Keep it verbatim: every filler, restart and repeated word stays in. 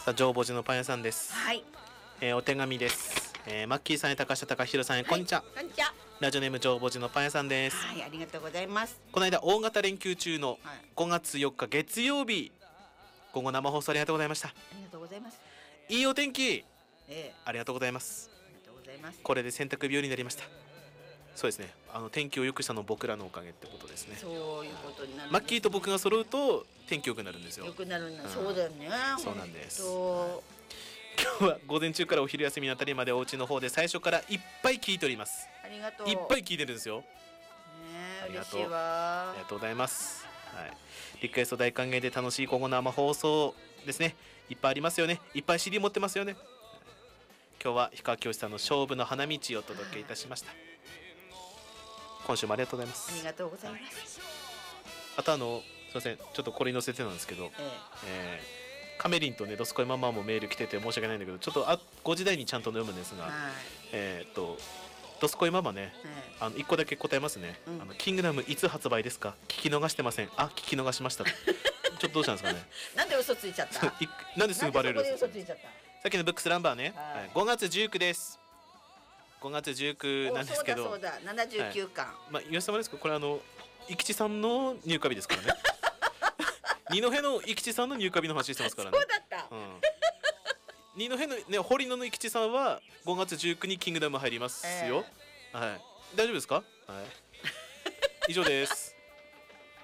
さあ、上母寺のパン屋さんです。 はい。 えー、お手紙です。えー、マッキーさんや高下隆弘さんへ、こんにちは。 こんにちは。 ラジオネーム上母寺のパン屋さんです。 はい、ありがとうございます。 この間大型連休中のはいごがつよっか月曜日、午後生放送ありがとうございました。 ありがとうございます。 いいお天気、 ええ、 ありがとうございます。 ありがとうございます。 これで洗濯日和になりました。そうですね、あの天気を良くしたの僕らのおかげってことですね。 そういうことになるんですね。 マッキーと僕が揃うと天気良くなるんですよ。 良くなるんだ。 うんそうだよね。 そうなんです。 ほんと今日は午前中からお昼休みのあたりまでお家の方で最初からいっぱい聞いております。 ありがとう。 いっぱい聞いてるんですよ。 ねえ、 ありがとう嬉しいわ。 ありがとうございます。はい、リクエスト大歓迎で楽しい今後の生放送ですね。いっぱいありますよね。いっぱい シーディー 持ってますよね。今日は氷川きよしさんの勝負の花道をお届けいたしました。今週もありがとうございます。 ありがとうございます。 あとあのすいません、ちょっとこれに載せてなんですけど、 ええー、カメリンとねドスコイママもメール来てて申し訳ないんだけど、ちょっとあごじ台にちゃんと読むんですが、 え、はい。 えー、っとドスコイママね、 ええ、 あのいっこだけ答えますね、 うんあのキングダムいつ発売ですか、聞き逃してません。あ、聞き逃しましたとちょっとどうしたんですかねなんで嘘ついちゃった？ いなんですぐバレるんですか。 なんでそこで嘘ついちゃった？ さっきのブックスナンバーね、 はいはい、ごがつじゅうくです。ごがつじゅうくなんですけど、 お、そうだそうだ、ななじゅうきゅうかん、 はい、まあ吉様ですか、これあの生吉さんの入荷日ですからね二戸の生吉さんの入荷日の話してますからね。 そうだった、 うん、二戸のね、堀野の生吉さんはごがつじゅうくにキングダム入りますよ、 えはい、大丈夫ですか、はい、以上です